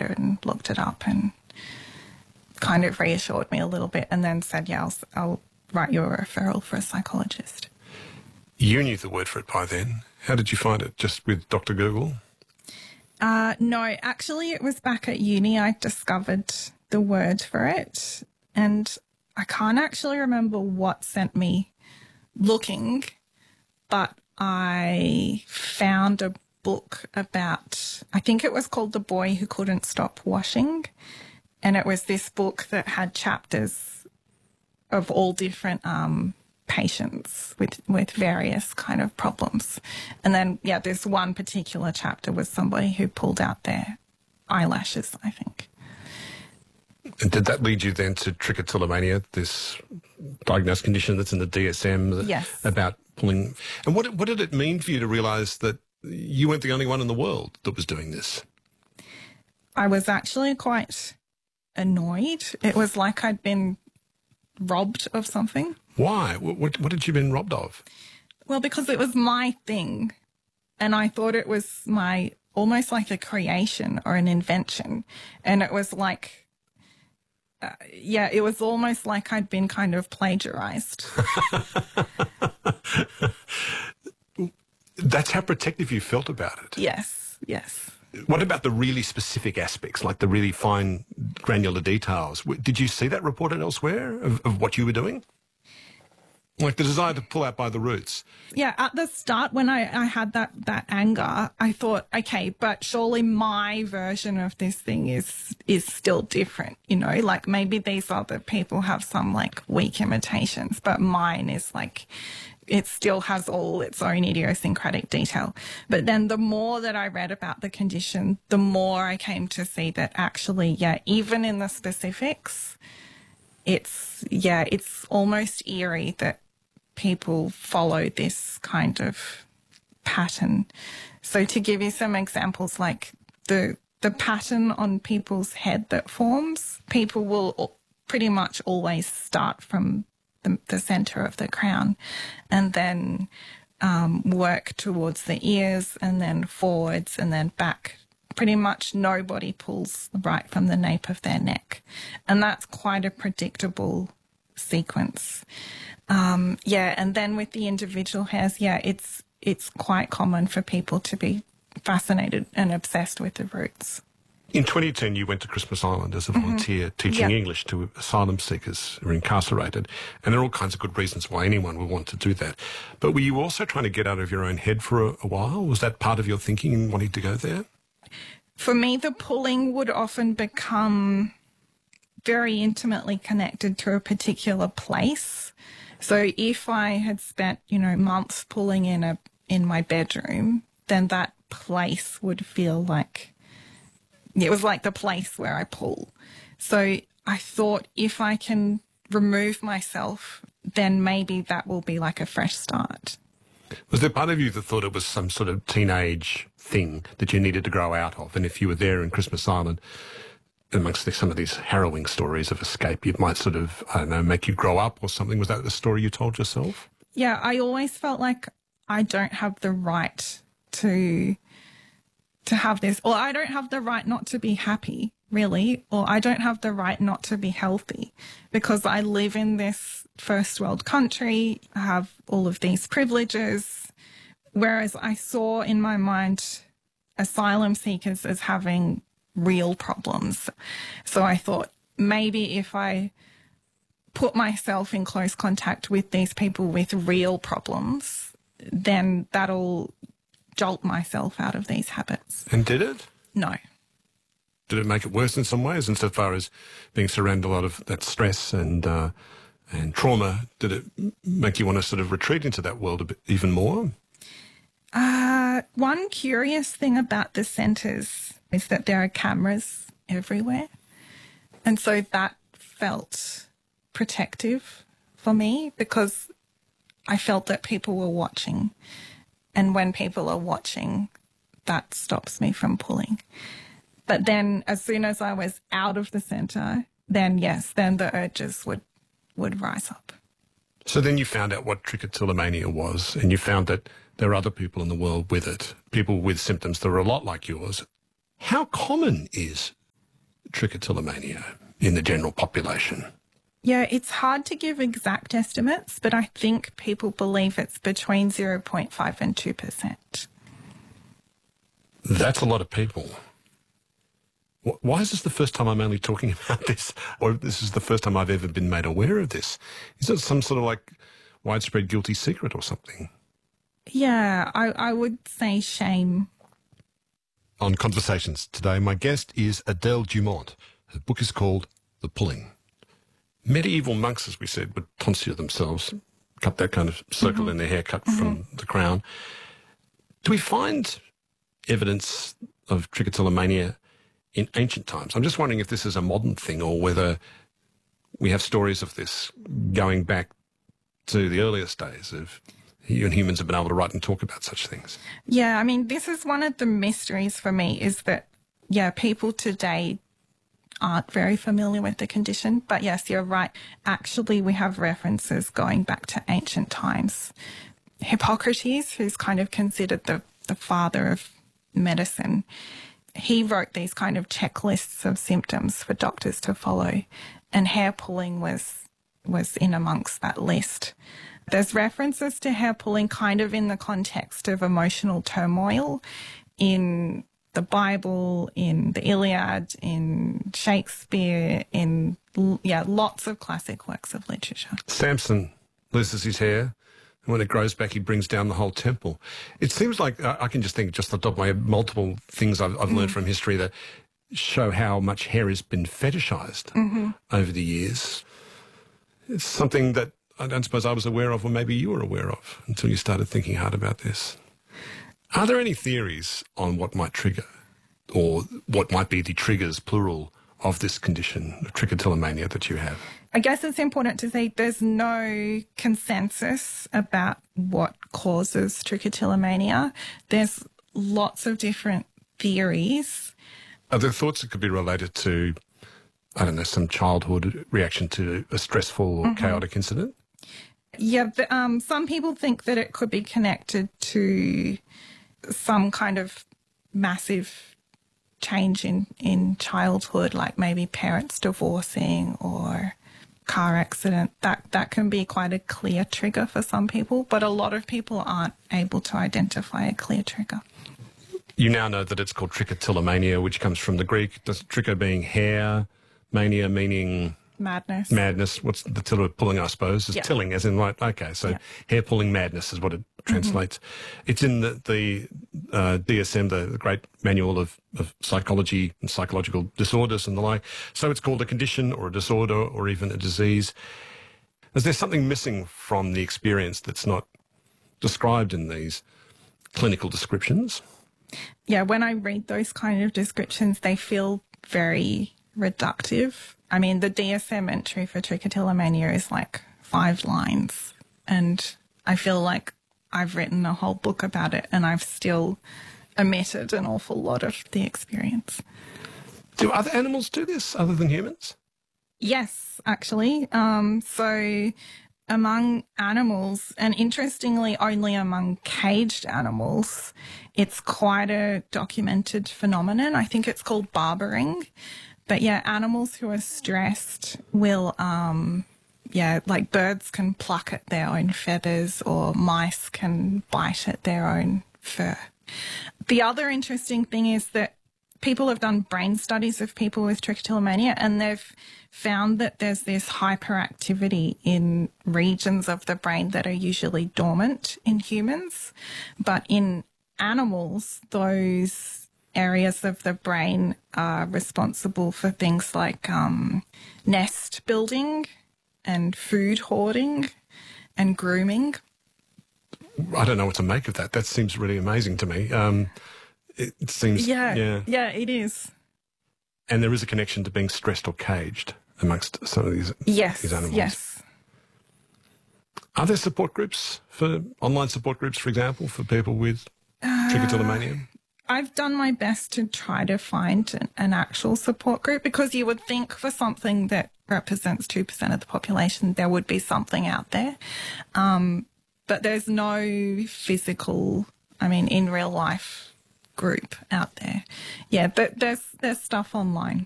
doctor and looked it up and kind of reassured me a little bit, and then said, yeah, I'll write you a referral for a psychologist. You knew the word for it by then. How did you find it? Just with Dr. Google? No, actually it was back at uni I discovered the word for it, and I can't actually remember what sent me looking, but I found a book about, I think it was called The Boy Who Couldn't Stop Washing, and it was this book that had chapters of all different patients with various kind of problems. And then, yeah, this one particular chapter was somebody who pulled out their eyelashes, I think. And did that lead you then to trichotillomania, this diagnosed condition that's in the DSM? Yes. About pulling. And what did it mean for you to realise that you weren't the only one in the world that was doing this? I was actually quite annoyed. It was like I'd been robbed of something. Why? What had you been robbed of? Well, because it was my thing, and I thought it was almost like a creation or an invention. And it was like, it was almost like I'd been kind of plagiarized. That's how protective you felt about it? Yes, yes. What about the really specific aspects, like the really fine granular details? Did you see that reported elsewhere of what you were doing? Like the desire to pull out by the roots. Yeah, at the start when I had that anger, I thought, okay, but surely my version of this thing is still different, you know, like maybe these other people have some like weak imitations, but mine is like, it still has all its own idiosyncratic detail. But then the more that I read about the condition, the more I came to see that actually, yeah, even in the specifics, it's almost eerie that people follow this kind of pattern. So to give you some examples, like the pattern on people's head that forms, people will pretty much always start from the center of the crown and then work towards the ears and then forwards and then back. Pretty much nobody pulls right from the nape of their neck. And that's quite a predictable sequence. And then with the individual hairs, it's quite common for people to be fascinated and obsessed with the roots. In 2010, you went to Christmas Island as a volunteer teaching English to asylum seekers who are incarcerated. And there are all kinds of good reasons why anyone would want to do that. But were you also trying to get out of your own head for a while? Was that part of your thinking in wanting to go there? For me, the pulling would often become very intimately connected to a particular place. So if I had spent, months pulling in my bedroom, then that place would feel like it was like the place where I pull. So I thought if I can remove myself, then maybe that will be like a fresh start. Was there part of you that thought it was some sort of teenage thing that you needed to grow out of? And if you were there in Christmas Island, amongst some of these harrowing stories of escape, it might sort of, I don't know, make you grow up or something? Was that the story you told yourself? Yeah, I always felt like I don't have the right to have this, or I don't have the right not to be happy, really, or I don't have the right not to be healthy because I live in this first world country, I have all of these privileges, whereas I saw in my mind asylum seekers as having real problems. So I thought maybe if I put myself in close contact with these people with real problems, then that'll jolt myself out of these habits. And did it? No. Did it make it worse in some ways, insofar as being surrounded a lot of that stress and trauma? Did it make you want to sort of retreat into that world a bit even more? One curious thing about the centres is that there are cameras everywhere. And so that felt protective for me because I felt that people were watching. And when people are watching, that stops me from pulling. But then as soon as I was out of the centre, then yes, then the urges would rise up. So then you found out what trichotillomania was, and you found that there are other people in the world with it, people with symptoms that are a lot like yours. How common is trichotillomania in the general population? Yeah, it's hard to give exact estimates, but I think people believe it's between 0.5 and 2%. That's a lot of people. Why is this the first time I'm only talking about this, or this is the first time I've ever been made aware of this? Is it some sort of like widespread guilty secret or something? Yeah, I would say shame. On Conversations today, my guest is Adele Dumont. Her book is called The Pulling. Medieval monks, as we said, would tonsure themselves, cut that kind of circle in their hair cut from the crown. Do we find evidence of trichotillomania in ancient times? I'm just wondering if this is a modern thing or whether we have stories of this going back to the earliest days of you and humans have been able to write and talk about such things. Yeah, I mean, this is one of the mysteries for me is that, yeah, people today aren't very familiar with the condition. But yes, you're right. Actually, we have references going back to ancient times. Hippocrates, who's kind of considered the father of medicine, he wrote these kind of checklists of symptoms for doctors to follow, and hair pulling was in amongst that list. There's references to hair pulling kind of in the context of emotional turmoil in the Bible, in the Iliad, in Shakespeare, in lots of classic works of literature. Samson loses his hair. When it grows back, he brings down the whole temple. It seems like I can just think, just off the top of my head, multiple things I've learned from history that show how much hair has been fetishized over the years. It's something that I don't suppose I was aware of, or maybe you were aware of, until you started thinking hard about this. Are there any theories on what might trigger, or what might be the triggers, plural, of this condition of trichotillomania that you have? I guess it's important to say there's no consensus about what causes trichotillomania. There's lots of different theories. Are there thoughts that could be related to, I don't know, some childhood reaction to a stressful or chaotic incident? Yeah, some people think that it could be connected to some kind of massive change in childhood, like maybe parents divorcing or car accident. That can be quite a clear trigger for some people, but a lot of people aren't able to identify a clear trigger. You now know that it's called trichotillomania, which comes from the Greek, tricho being hair, mania meaning Madness. Madness. What's the till pulling, I suppose? Is tilling, as in, right, okay, so hair pulling madness is what it translates. It's in the DSM, the great manual of psychology and psychological disorders and the like. So it's called a condition or a disorder or even a disease. Is there something missing from the experience that's not described in these clinical descriptions? Yeah, when I read those kind of descriptions, they feel very reductive. I mean, the DSM entry for trichotillomania is like 5 lines, and I feel like I've written a whole book about it and I've still omitted an awful lot of the experience. Do other animals do this other than humans? Yes, actually. So among animals, and interestingly only among caged animals, it's quite a documented phenomenon. I think it's called barbering. But yeah, animals who are stressed will, like birds can pluck at their own feathers, or mice can bite at their own fur. The other interesting thing is that people have done brain studies of people with trichotillomania, and they've found that there's this hyperactivity in regions of the brain that are usually dormant in humans. But in animals, those areas of the brain are responsible for things like nest building and food hoarding and grooming. I don't know what to make of that. That seems really amazing to me. It seems... Yeah, it is. And there is a connection to being stressed or caged amongst some of these animals. Yes. Are there support groups, online support groups, for example, for people with trichotillomania? I've done my best to try to find an actual support group, because you would think for something that represents 2% of the population, there would be something out there. But there's no physical, in real life group out there. Yeah, but there's stuff online.